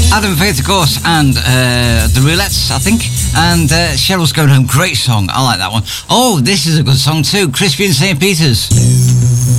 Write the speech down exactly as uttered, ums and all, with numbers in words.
Adam Faith, of course, and uh, the Roulettes, I think. And uh, Cheryl's Going Home, great song. I like that one. Oh, this is a good song too. Crispy and Saint Peter's.